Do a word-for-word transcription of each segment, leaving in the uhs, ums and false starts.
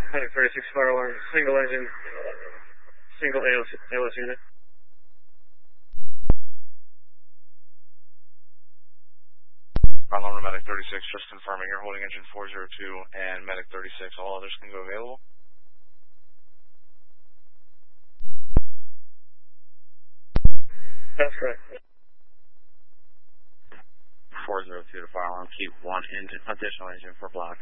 Medic thirty-six fire alarm, single engine, single A L S, A L S unit. Fire alarm to Medic thirty-six, just confirming you're holding engine four zero two and Medic thirty-six. All others can go available. That's correct. four zero two to fire alarm, keep one engine, additional engine for block.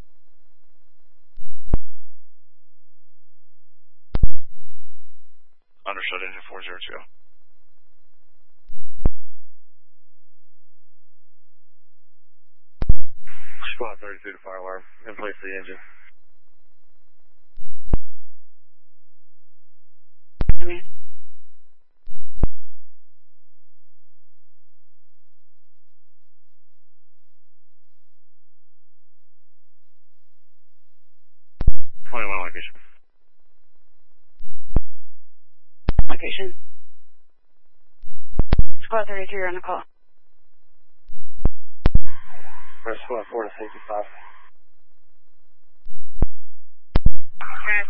Understood, engine four zero two. Squad thirty-two to fire alarm, in place of the engine. Okay. twenty-one location. Location. Squad thirty-two, you're on the call. Press squad four to safety five. Okay.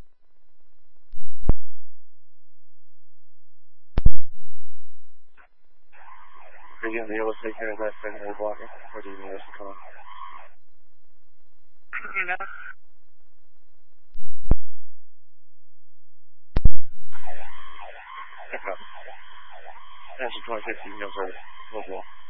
Are you getting the able to take care of that secondary blocker, or do you need us to come on? No. Check up. Engine twenty-six, you can go further. Local.